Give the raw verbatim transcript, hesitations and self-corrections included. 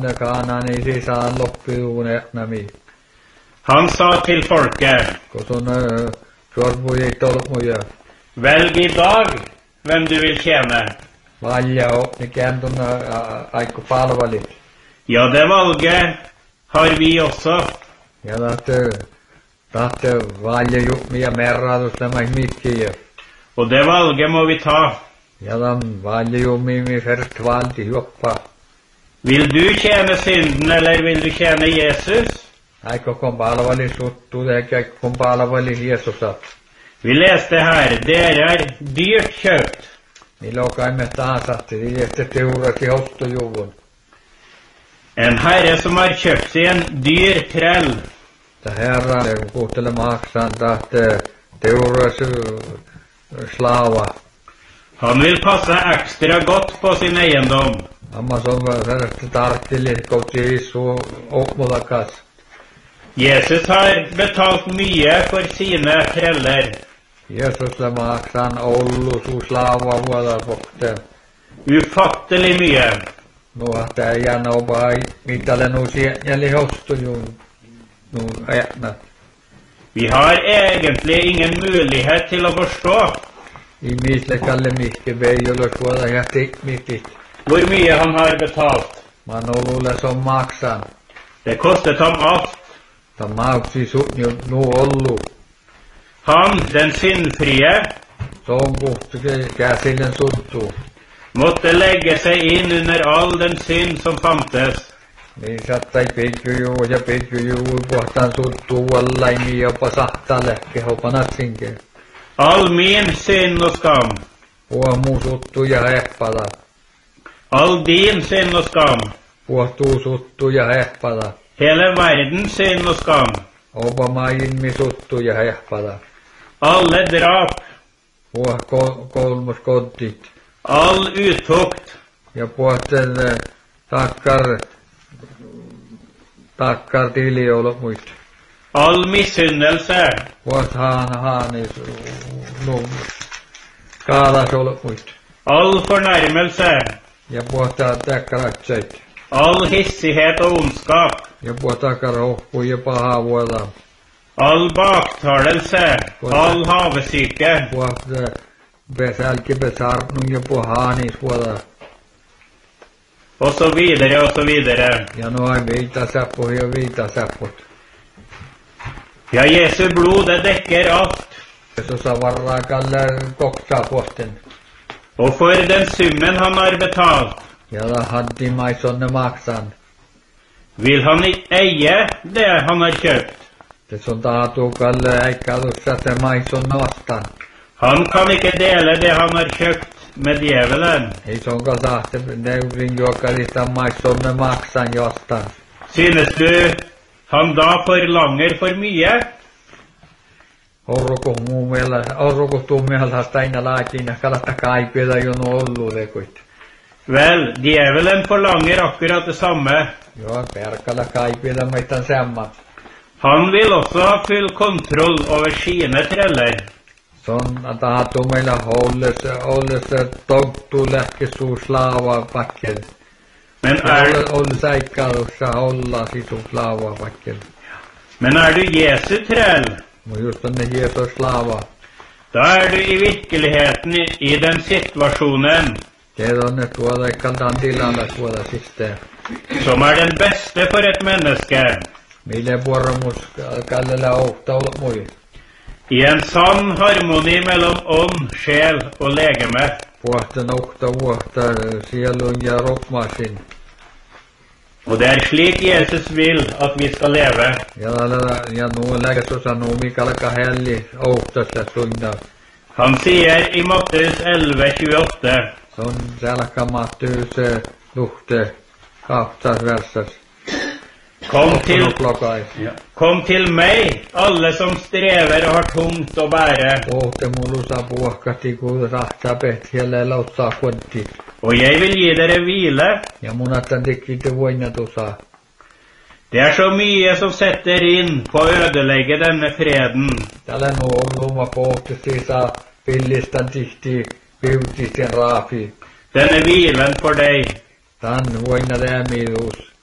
landet Kanaan i sisään loppuun ehnami. Han sa til folket, Koson sorpui tolmuja. velg i dag hvem du vil tjene. Valja opni kääntun aikku palvalit. Ja, det valget har vi også. Ja tahte, tahte valja jupmia merratustamais mikkiä. Og det valget må vi ta. Ja dan valja jupmia først valti joppa. Vil du tjene synden, eller vil du tjene Jesus? Aikko kom palvali suttu, eikä kom palvali Jeesusat. Vi leste her, dere er dyrt kjøpt. Milloin kaimme taasatti, niin että teurasi ostujuvun. En herre som har kjøpt seg en dyr trell. Tämä herra, kun kuuntele maksan, tahte teurasi slava. Han vil passe ekstra godt på sin eiendom. Amma som sellaista tarttili, koutti isu oppmudakas. Jesus har betalt mye for sine treller. Jeesusle maksan ollu su slava vuoda pokte. Ufattelig mye. Nuo tää jäänä opa mittale nu sielli hostujun. Nu ätna. Vi har egentlig ingen mulighet til å forstå I misle kalle mikke veijolle suoda ja tikmikit. hvor mye han har betalt. Man olulle som maksan. Det kostet ham alt. Ta mautsi sut nu ollu. Han, den syndfrie, Som kuhti käsillen suttu. måtte legge seg inn under all den synd som fantes. Niin sattai pitkyjuu ja pitkyjuu pohtaan suttuu vallaimi jopa sahtalle kehopanatsinke. All min synd og skam. Puo muu suttu ja hehpala. All din synd og skam. Puhtuu suttu ja hehpala. Hele verdens synd og skam. Opa maajinmi suttu ja hehpala. Alle drap. Puo kol kolmos kodtit. All utukt. Ja puhten eh, takkar takkar tiliolo muist. All misunnelse. Puht haan haanis nu kaalas olo muist. All fornærmelse. Ja puhtaa takkaratseit. All hissighet og ondskap. Ja puhtaa takkar hohpu ja paha vuoda. All baktalelse. All havesyke. Puht besälki besarnung ja puhaanis vuoda. Og så videre, og så videre. Ja noin viitasappu ja viitasapput. Ja, Jesu blod, det dekker alt. Jeesus varraa kalle koksaposten. Og for den summen han har betalt, Ja da haddi maisonne maksan. vil han ikke eie det han har kjøpt. Det som taatu kalle äikkalussa te maisonne vastaan. Han kan ikke dele det han har kjøpt med djevelen. Ei sonka tahte neurin juokalista maisonne maksan jostain. Synes du han da forlanger for mye? Orruko muu meillä, orruko tuu meillä aina laatiin, kalasta kaipioita jo nu ollu lekuit. Vel, djevelen forlanger akkurat det samme. Joo, perkala kaipioita meitä samma. Han vil også ha full kontroll over sine treller. Son taatu meillä holles, holles togtu lähke suu slaava pakkel. Men er, Olles äikkalussa olla sisu slaava pakkel. men er du Jesu trell, Mun just on ne Jeesus slaava. da er du i virkeligheten i, i den situasjonen Tiedon ne tuoda kaltaan tilalla tuoda siste. som er den beste for et menneske. Mille vuoromus kallella ohtaul mui. I en sann harmoni mellom ånd, sjel og legeme. Puhten ohta vuotta sielun ja rokmasin. Og det er slik Jesus vil at vi skal leve. Ja, ja nu lägesosa nu mikalka helli ohtasla sunna. Han sier i Matteus elleve tjueåtte, Son selkä mahtyy se luhte kahtas versas. kom til, Klokais. kom til meg, alle som strever og har tungt å bære, Ohte mulusa puhkati kun sahtaa pehtielle lautsaa kontti. og jeg vil gi dere hvile. Ja munatan tekite voinatusa. Det er så mye som setter inn på å ødelegge denne freden. Tällä nu olluma pohti sisa pillistan tihti piutisten raafi. Denne hvilen for deg. Tan voina lämmius.